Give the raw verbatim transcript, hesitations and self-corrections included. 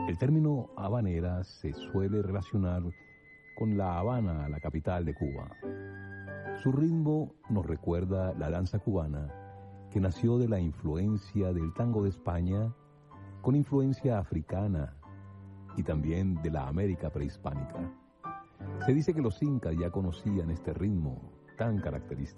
El término habanera se suele relacionar con La Habana, la capital de Cuba. Su ritmo nos recuerda la danza cubana, que nació de la influencia del tango de España, con influencia africana y también de la América prehispánica. Se dice que los incas ya conocían este ritmo tan característico.